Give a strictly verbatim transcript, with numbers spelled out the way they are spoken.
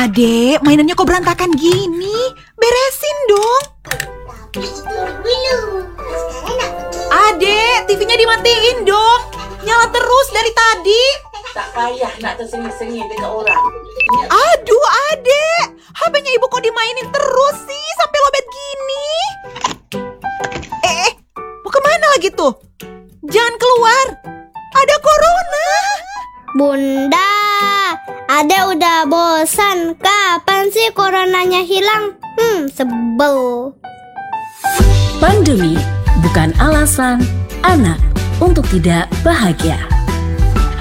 Adek, mainannya kok berantakan gini? Beresin dong. Adek, T V-nya dimatiin dong. Nyala terus dari tadi. Tak payah nak tersengih-sengih dekat orang. Aduh, Adek, H P-nya ibu kok dimainin terus sih sampai lobet gini? Eh, eh, mau kemana lagi tuh? Jangan keluar, ada corona. Bunda, Ade udah bosan. Kapan sih coronanya hilang? Hmm, sebel. Pandemi bukan alasan anak untuk tidak bahagia.